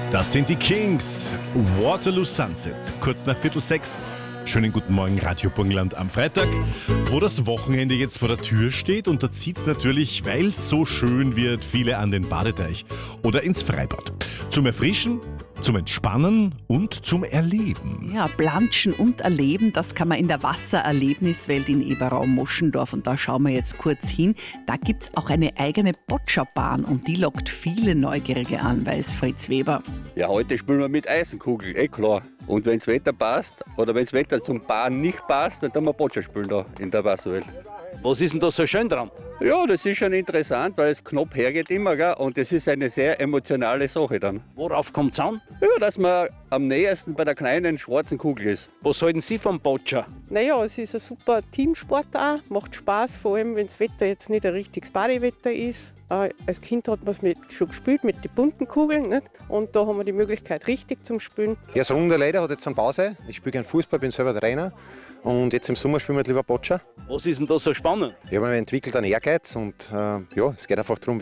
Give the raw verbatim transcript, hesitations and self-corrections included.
Das sind die Kings. Waterloo Sunset. Kurz nach Viertel sechs. Schönen guten Morgen, Radio Burgenland am Freitag, wo das Wochenende jetzt vor der Tür steht. Und da zieht es natürlich, weil es so schön wird, viele an den Badeteich oder ins Freibad. Zum Erfrischen, zum Entspannen und zum Erleben. Ja, Planschen und Erleben, das kann man in der Wassererlebniswelt in Eberau-Moschendorf. Und da schauen wir jetzt kurz hin. Da gibt es auch eine eigene Boccia-Bahn und die lockt viele Neugierige an, weiß Fritz Weber. Ja, heute spielen wir mit Eisenkugel, eh klar. Und wenn das Wetter passt oder wenn das Wetter zum Bahn nicht passt, dann tun wir Boccia spielen da in der Wasserwelt. Was ist denn da so schön dran? Ja, das ist schon interessant, weil es knapp hergeht immer, gell? Und das ist eine sehr emotionale Sache dann. Worauf kommt es an? Ja, dass man am nähersten bei der kleinen schwarzen Kugel ist. Was halten Sie vom Boccia? Naja, es ist ein super Teamsport auch, macht Spaß, vor allem wenn das Wetter jetzt nicht ein richtiges Badewetter ist. Äh, als Kind hat man es mit, schon gespielt mit den bunten Kugeln, nicht? Und da haben wir die Möglichkeit richtig zum Spielen. Ja, das Runde leider hat jetzt eine Pause. Ich spiele gerne Fußball, bin selber Trainer und jetzt im Sommer spielen wir lieber Boccia. Was ist denn da so spannend? Ja, man entwickelt einen Ehrgeiz und äh, ja, es geht einfach darum,